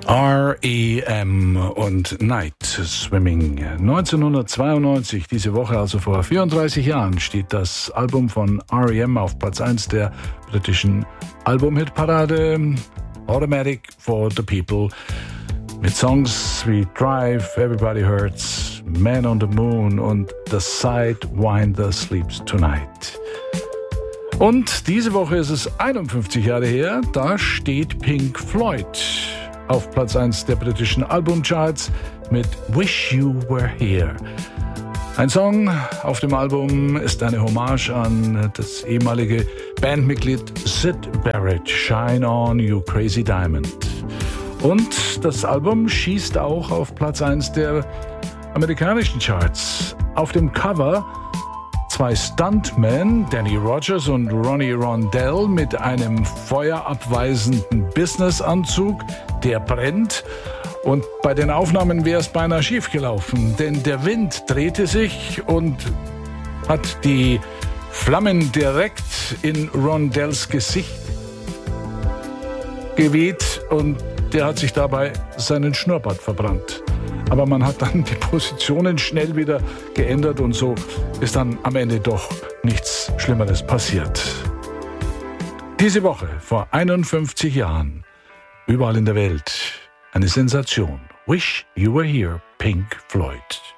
R.E.M. und Night Swimming. 1992, diese Woche, also vor 34 Jahren, steht das Album von R.E.M. auf Platz 1 der britischen Album-Hitparade Automatic for the People mit Songs wie Drive, Everybody Hurts, Man on the Moon und The Sidewinder Sleeps Tonight. Und diese Woche ist es 51 Jahre her, da steht Pink Floyd auf Platz 1 der britischen Albumcharts mit Wish You Were Here. Ein Song auf dem Album ist eine Hommage an das ehemalige Bandmitglied Syd Barrett, Shine On You Crazy Diamond. Und das Album schießt auch auf Platz 1 der amerikanischen Charts. Auf dem Cover zwei Stuntmen, Danny Rogers und Ronnie Rondell, mit einem feuerabweisenden Businessanzug, der brennt. Und bei den Aufnahmen wäre es beinahe schiefgelaufen, denn der Wind drehte sich und hat die Flammen direkt in Rondells Gesicht geweht und der hat sich dabei seinen Schnurrbart verbrannt. Aber man hat dann die Positionen schnell wieder geändert und so ist dann am Ende doch nichts Schlimmeres passiert. Diese Woche, vor 51 Jahren, überall in der Welt, eine Sensation. Wish You Were Here, Pink Floyd.